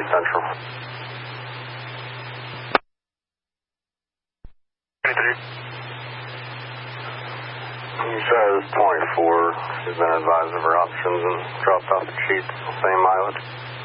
Central. 23. You said it's 24. She's been advised of her options and dropped off the sheets. Same mileage.